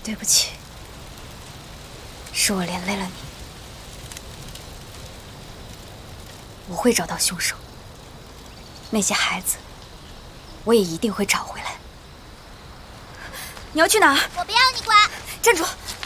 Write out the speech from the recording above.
对不起，是我连累了你。我会找到凶手，那些孩子，我也一定会找回来。你要去哪儿？ 我不要你管！ 站住！